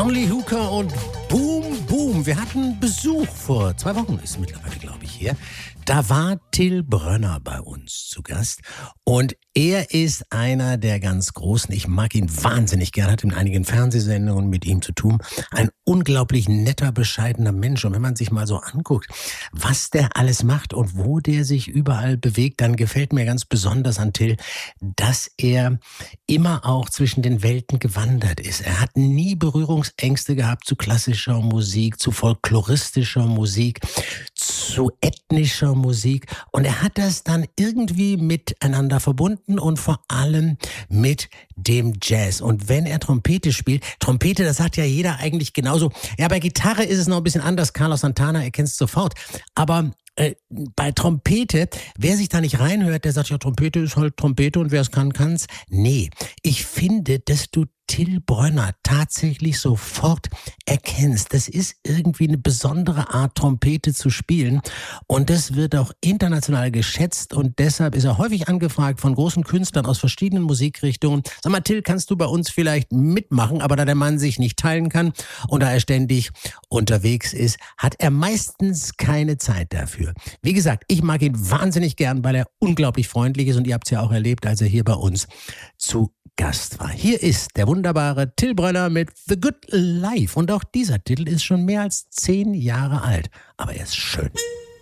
John Lee Hooker und Boom Boom. Wir hatten Besuch vor 2 Wochen, ist mittlerweile, glaube ich, her. Da war Till Brönner bei uns zu Gast und er ist einer der ganz Großen. Ich mag ihn wahnsinnig gern, hat in einigen Fernsehsendungen mit ihm zu tun. Ein unglaublich netter, bescheidener Mensch. Und wenn man sich mal so anguckt, was der alles macht und wo der sich überall bewegt, dann gefällt mir ganz besonders an Till, dass er immer auch zwischen den Welten gewandert ist. Er hat nie Berührungsängste gehabt zu klassischer Musik, zu folkloristischer Musik, zu ethnischer Musik. Und er hat das dann irgendwie miteinander verbunden und vor allem mit dem Jazz. Und wenn er Trompete spielt, Trompete, das sagt ja jeder eigentlich genauso. Ja, bei Gitarre ist es noch ein bisschen anders. Carlos Santana erkennt es sofort. Aber bei Trompete, wer sich da nicht reinhört, der sagt, ja, Trompete ist halt Trompete und wer es kann, kann's. Nee, ich finde, dass du Till Brönner tatsächlich sofort erkennst. Das ist irgendwie eine besondere Art, Trompete zu spielen. Und das wird auch international geschätzt. Und deshalb ist er häufig angefragt von großen Künstlern aus verschiedenen Musikrichtungen. Sag mal, Till, kannst du bei uns vielleicht mitmachen? Aber da der Mann sich nicht teilen kann und da er ständig unterwegs ist, hat er meistens keine Zeit dafür. Wie gesagt, ich mag ihn wahnsinnig gern, weil er unglaublich freundlich ist. Und ihr habt es ja auch erlebt, als er hier bei uns zu Gast war. Hier ist der wunderbare Till Brönner mit The Good Life. Und auch dieser Titel ist schon mehr als 10 Jahre alt. Aber er ist schön.